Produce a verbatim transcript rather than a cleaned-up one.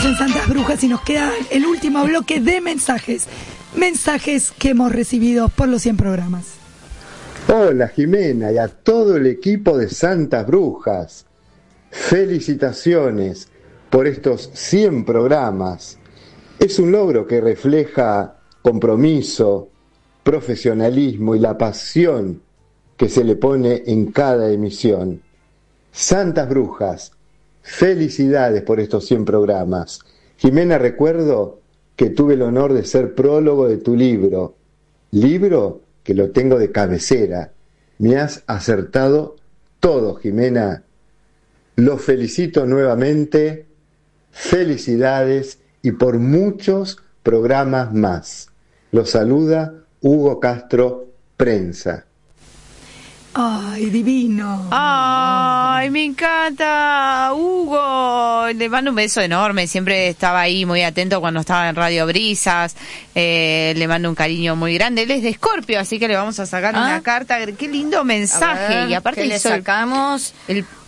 en Santas Brujas y nos queda el último bloque de mensajes. Mensajes que hemos recibido por los cien programas. Hola Jimena y a todo el equipo de Santas Brujas. Felicitaciones por estos cien programas. Es un logro que refleja compromiso, profesionalismo y la pasión que se le pone en cada emisión. Santas Brujas, felicidades por estos cien programas. Jimena, recuerdo que tuve el honor de ser prólogo de tu libro, libro que lo tengo de cabecera. Me has acertado todo, Jimena. Los felicito nuevamente, felicidades y por muchos programas más. Los saluda Hugo Castro, Prensa. Ay, divino. Ay, me encanta, Hugo. Le mando un beso enorme. Siempre estaba ahí muy atento cuando estaba en Radio Brisas. Eh, le mando un cariño muy grande. Él es de Escorpio, así que le vamos a sacar ¿Ah? una carta. Qué lindo mensaje. Ver, y aparte ¿qué le hizo el- sacamos? el